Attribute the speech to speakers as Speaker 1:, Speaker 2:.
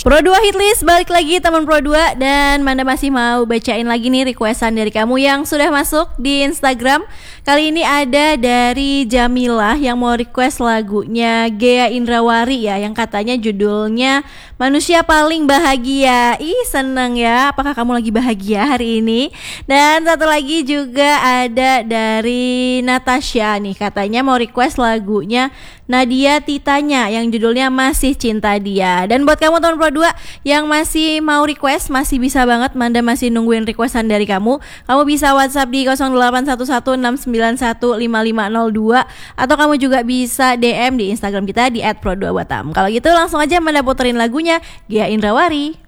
Speaker 1: Pro 2 Hitlist balik lagi teman Pro 2. Dan Manda masih mau bacain lagi nih requestan dari kamu yang sudah masuk di Instagram. Kali ini ada dari Jamilah yang mau request lagunya Ghea Indrawari ya, yang katanya judulnya Manusia Paling Bahagia. Ih seneng ya, apakah kamu lagi bahagia hari ini? Dan satu lagi juga ada dari Natasha nih, katanya mau request lagunya Nadia Titanya yang judulnya Masih Cinta Dia. Dan buat kamu teman Pro 2 yang masih mau request, masih bisa banget, Manda masih nungguin requestan dari kamu. Kamu bisa WhatsApp di 0811691550 atau kamu juga bisa DM di Instagram kita di @pro2batam. Kalau gitu langsung aja Manda puterin lagunya Ghea Indrawari.